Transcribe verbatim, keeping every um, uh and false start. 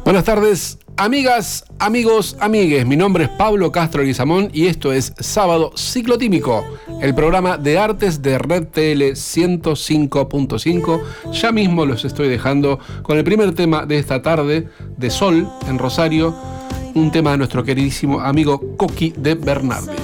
Buenas tardes, amigas, amigos, amigues. Mi nombre es Pablo Castro Leguizamón y esto es Sábado Ciclotímico, el programa de artes de Red T L ciento cinco punto cinco. Ya mismo los estoy dejando con el primer tema de esta tarde de sol en Rosario, un tema de nuestro queridísimo amigo Coqui de Bernardi.